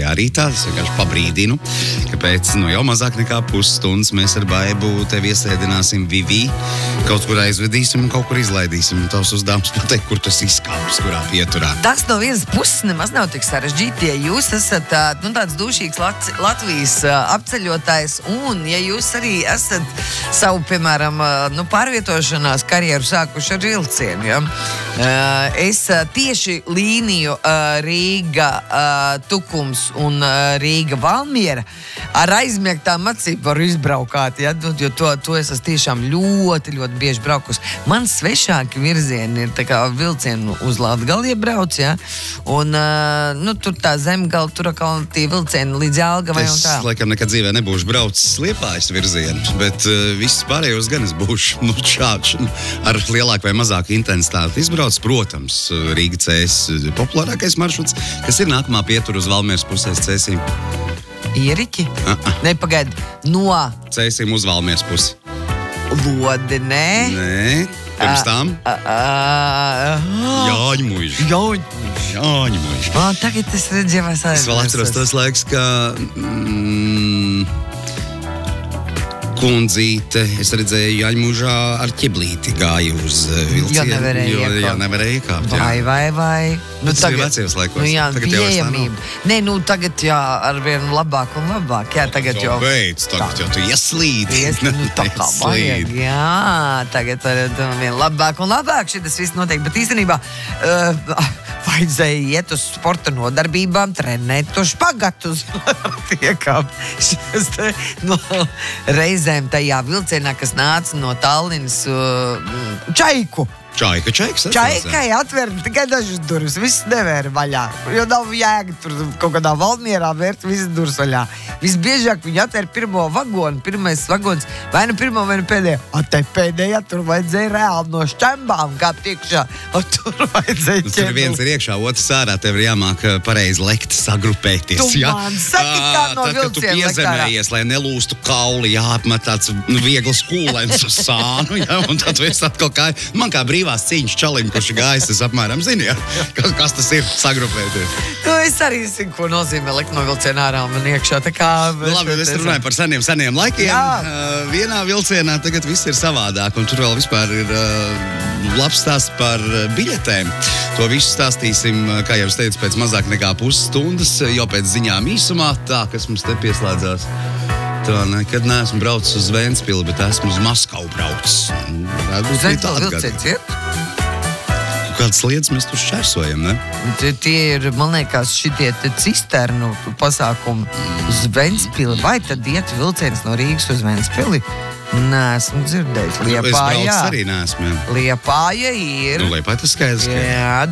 rītā. Es vienkārši pabrīdinu, ka pēc jau mazāk nekā pusstundas mēs ar Baibu tevi iesēdināsim Vivī, kaut kur aizvedīsim un kaut kur izlaidīsim. Tavs uzdevums pateikt, kur tas izkāpis, kurā pieturā. Tas no vienas puses nemaz nav tik sarežģīti, ja jūs esat tāds dušīgs Latvijas apceļotājs un ja jūs arī esat savu, piemēram, pārvietošanās karjeru sākuši ar vilcienu. Ja? Es tieši līniju Rīga Tukums un Rīga Valmiera ar aizmiegtām acīm varu izbraukāt, ja? Jo to es esmu tiešām ļoti, ļoti bieži braukus. Man svešāki virzieni ir tā kā vilcienu uz Latgali iebrauc, ja? Un tur tā Zemgala, tur atkal tie vilcieni līdz Jelgavai un tā. Es laikam nekad dzīvē nebūšu braucis Liepājas virzienus, bet visus pārējos gan es būšu šāds ar lielāku vai mazāku intensitāti izbrauc. Protams, Rīga CS populārākais maršruts, kas ir nākamā pietura uz Valmieras pusēs Cēsīm. Ieriķi? Nepagaid, no Cēsīm uz Valmieras pusi. Lodi, nē? Nē, pirms tām? Jāņmuiži. Tagad es redzēju, es vēl atceros tos laiks, ka kundzīte, es redzēju Jāņmužā ar ķeblīti gāju uz vilcienu. Jo nevarēja iekāpt. Vai. Tas ir vecajos laikos. Tagad pieejamība. Nē, tagad arvien labāk un labāk. Jā, tagad jau. Tagad jau tu ieslīdi. Tā kā vajag. Jā, tagad vien labāk un labāk. Šitas viss notiek, bet īstenībā vajadzēja iet uz sporta nodarbībām, trenēt to špagatus. Reizēm tajā vilcienā, kas nāca no Tallinas Čaiku. Čaikai atver tikai dažas durvis, viss nevēra vaļā, jo nav jēga tur kaut kādā Valmierā vērt visas durvis vaļā. Visbiežāk viņi atver pirmo vagonu, pirmais vagons, vai nu pirmo, vai nu pēdējo. Te pēdējā tur vajadzēja reāli no šķembām kāpt iekšā, tur vajadzēja ķembus. Tur viens ir iekšā, otrs ārā, tev ir jāmāk pareizi lekt, sagrupēties. Tu man saki, kā no vilciena tad, kad tu piezemējies, lai nelūstu kauli, jāapmet tāds viegls kūlens uz sānu, ja, un tad tu esi atkal kā, man kā brīvās cīņas čaliņi, kurš gājis, es apmēram zinu, ja, kas tas ir sagrupēties. Es arī zinu, ko nozīmē likt no vilciena ārā un iekšā. Tā kā... Labi, es runāju par seniem laikiem. Vienā vilcienā tagad viss ir savādāk, un tur vēl vispār ir labs stāsts par biļetēm. To visu stāstīsim, kā jau es teicu, pēc mazāk nekā pusstundas, jau pēc ziņām īsumā, tā, kas mums te pieslēdzās. Tā, nekad neesmu braucis uz Ventspili, bet esmu uz Maskavu braucis. Uz Ventspili vilciens iet? Kādas lietas mēs tur šķērsojam, ne? Tie ir, man liekas, šitie cisternu pasākumi uz Ventspili. Vai tad iet vilciens no Rīgas uz Ventspili? Neesmu dzirdējis. Es braucis arī neesmu. Liepāja ir. Liepāja tas skaidrs. Jā,